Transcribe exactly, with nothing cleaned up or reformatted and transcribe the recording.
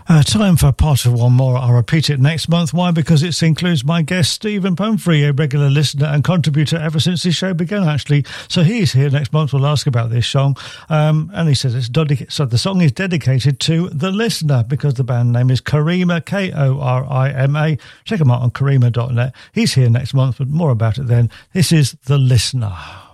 Uh, time for part of one more. I'll repeat it next month. Why? Because it includes my guest, Stephen Pumphrey, a regular listener and contributor ever since the show began, actually. So he's here next month. We'll ask about this song. Um, and he says it's dedicated. So the song is dedicated to the listener because the band name is Korima, K O R I M A. Check him out on korima dot net. He's here next month, but more about it then. This is The Listener.